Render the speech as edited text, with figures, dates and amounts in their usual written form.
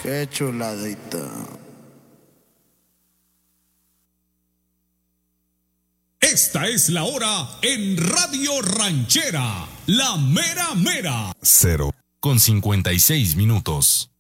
Qué chuladita. Esta es la hora en Radio Ranchera, la mera mera. 0:56.